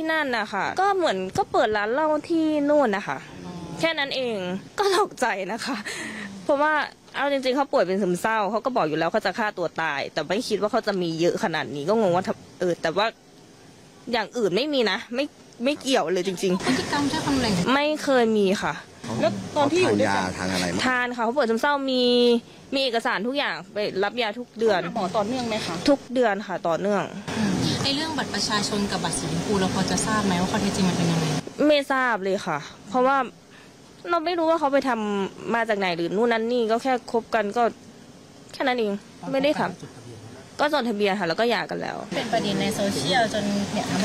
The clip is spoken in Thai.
นั่นนะคะก็เหมือนก็เปิดร้านเหล้าที่นู่นนะคะแค่นั้นเองก็ตกใจนะคะเพราะว่าเอาจริงๆเขาป่วยเป็นซึมเศร้าเขาก็บอกอยู่แล้วเขาจะฆ่าตัวตาย แต่ไม่คิดว่าเขาจะมีเยอะขนาดนี้ก็งงว่าแต่ว่าอย่างอื่นไม่มีนะไม่เกี่ยวเลยจริงๆพฤติกรรมใช้ความแรงไม่เคยมีค่ะแล้วตอนที่อยู่ด้วยทานกัยาน ทานอะไรมั้ยทานค่ะเขาป่วยซึมเศร้ามีเอกสารทุกอย่างไปรับยาทุกเดือนหมอต่อเนื่องไหมคะทุกเดือนค่ะต่อเนื่องไอ้เรื่องบัตรประชาชนกับบัตรสีชมพูเราพอจะทราบไหมว่าข้อเท็จจริงมันเป็นยังไงไม่ทราบเลยค่ะ เพราะว่าเราไม่รู้ว่าเขาไปทำมาจากไหนหรือนู่นนั่นนี่ก็แค่คบกันก็แค่นั้นเองไม่ได้ค่ะก็จดทะเบียนค่ะแล้วก็หย่ากันแล้วเป็นประเด็นในโซเชียลจนเนี่ยทำให้